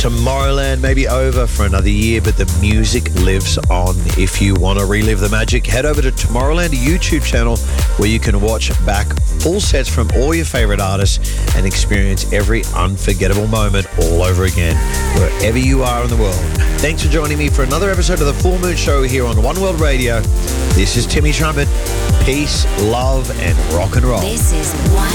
Tomorrowland may be over for another year, but the music lives on. If you want to relive the magic, head over to Tomorrowland YouTube channel where you can watch back full sets from all your favorite artists and experience every unforgettable moment all over again, wherever you are in the world. Thanks for joining me for another episode of the Full Moon Show here on One World Radio. This is Timmy Trumpet. Peace, love, and rock and roll. This is One